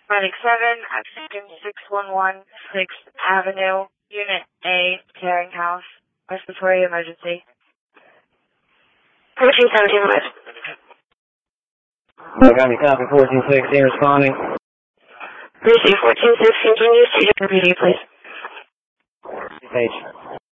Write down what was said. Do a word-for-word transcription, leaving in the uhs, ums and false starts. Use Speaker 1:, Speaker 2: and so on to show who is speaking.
Speaker 1: Medic seven, Oxygen six one one, sixth Avenue, Unit A, Tearing House, respiratory emergency.
Speaker 2: fourteen seventeen, what?
Speaker 3: I got me copy fourteen sixteen responding.
Speaker 2: Receive fourteen sixteen, can you use T J for P D, please?
Speaker 3: Page.